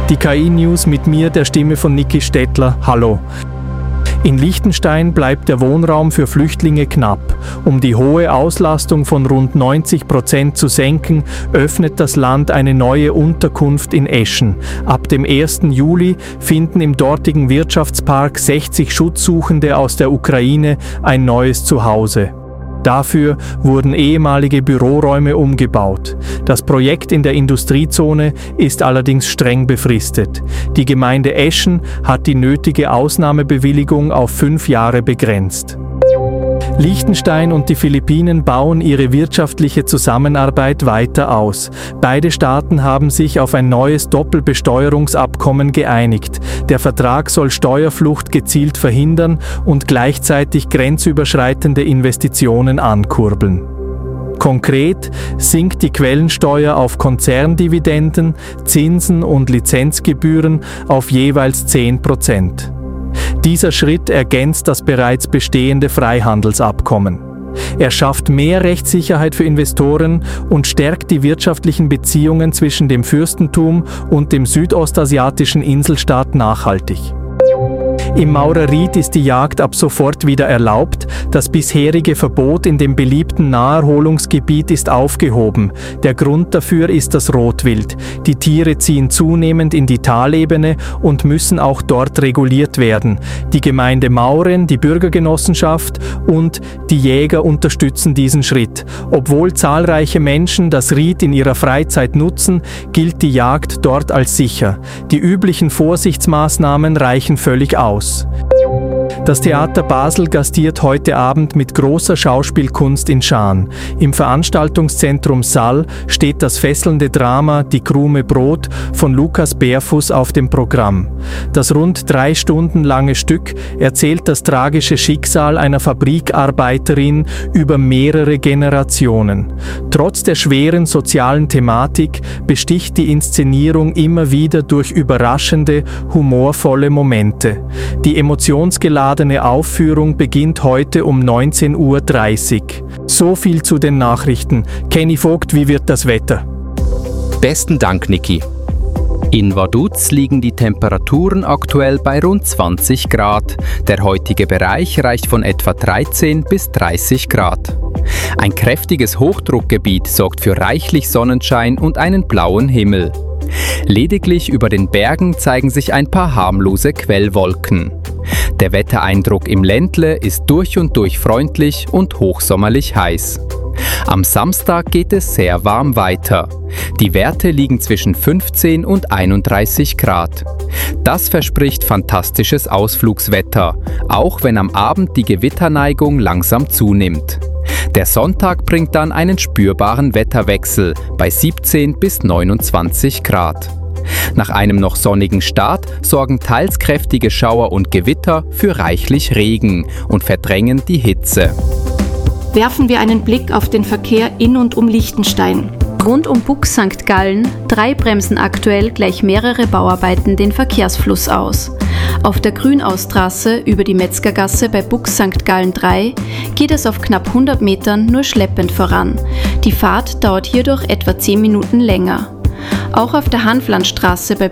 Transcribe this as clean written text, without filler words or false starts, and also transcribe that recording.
Die KI-News mit mir, der Stimme von Niki Stettler. Hallo. In Liechtenstein bleibt der Wohnraum für Flüchtlinge knapp. Um die hohe Auslastung von rund 90% zu senken, öffnet das Land eine neue Unterkunft in Eschen. Ab dem 1. Juli finden im dortigen Wirtschaftspark 60 Schutzsuchende aus der Ukraine ein neues Zuhause. Dafür wurden ehemalige Büroräume umgebaut. Das Projekt in der Industriezone ist allerdings streng befristet. Die Gemeinde Eschen hat die nötige Ausnahmebewilligung auf 5 Jahre begrenzt. Liechtenstein und die Philippinen bauen ihre wirtschaftliche Zusammenarbeit weiter aus. Beide Staaten haben sich auf ein neues Doppelbesteuerungsabkommen geeinigt. Der Vertrag soll Steuerflucht gezielt verhindern und gleichzeitig grenzüberschreitende Investitionen ankurbeln. Konkret sinkt die Quellensteuer auf Konzerndividenden, Zinsen und Lizenzgebühren auf jeweils 10%. Dieser Schritt ergänzt das bereits bestehende Freihandelsabkommen. Er schafft mehr Rechtssicherheit für Investoren und stärkt die wirtschaftlichen Beziehungen zwischen dem Fürstentum und dem südostasiatischen Inselstaat nachhaltig. Im Maurerried ist die Jagd ab sofort wieder erlaubt. Das bisherige Verbot in dem beliebten Naherholungsgebiet ist aufgehoben. Der Grund dafür ist das Rotwild. Die Tiere ziehen zunehmend in die Talebene und müssen auch dort reguliert werden. Die Gemeinde Mauren, die Bürgergenossenschaft und die Jäger unterstützen diesen Schritt. Obwohl zahlreiche Menschen das Ried in ihrer Freizeit nutzen, gilt die Jagd dort als sicher. Die üblichen Vorsichtsmaßnahmen reichen völlig aus. Das Theater Basel gastiert heute Abend mit großer Schauspielkunst in Schaan. Im Veranstaltungszentrum Saal steht das fesselnde Drama Die Krume Brot von Lukas Berfuss auf dem Programm. Das rund 3 Stunden lange Stück erzählt das tragische Schicksal einer Fabrikarbeiterin über mehrere Generationen. Trotz der schweren sozialen Thematik besticht die Inszenierung immer wieder durch überraschende, humorvolle Momente. Die emotionsgeladene Aufführung beginnt heute um 19:30 Uhr. So viel zu den Nachrichten. Kenny Vogt, wie wird das Wetter? Besten Dank, Niki. In Vaduz liegen die Temperaturen aktuell bei rund 20 Grad. Der heutige Bereich reicht von etwa 13 bis 30 Grad. Ein kräftiges Hochdruckgebiet sorgt für reichlich Sonnenschein und einen blauen Himmel. Lediglich über den Bergen zeigen sich ein paar harmlose Quellwolken. Der Wettereindruck im Ländle ist durch und durch freundlich und hochsommerlich heiß. Am Samstag geht es sehr warm weiter. Die Werte liegen zwischen 15 und 31 Grad. Das verspricht fantastisches Ausflugswetter, auch wenn am Abend die Gewitterneigung langsam zunimmt. Der Sonntag bringt dann einen spürbaren Wetterwechsel bei 17 bis 29 Grad. Nach einem noch sonnigen Start sorgen teils kräftige Schauer und Gewitter für reichlich Regen und verdrängen die Hitze. Werfen wir einen Blick auf den Verkehr in und um Liechtenstein. Rund um Bux St. Gallen 3 bremsen aktuell gleich mehrere Bauarbeiten den Verkehrsfluss aus. Auf der Grünaustraße über die Metzgergasse bei Bux St. Gallen 3 geht es auf knapp 100 Metern nur schleppend voran. Die Fahrt dauert hierdurch etwa 10 Minuten länger. Auch auf der Hanflandstraße bei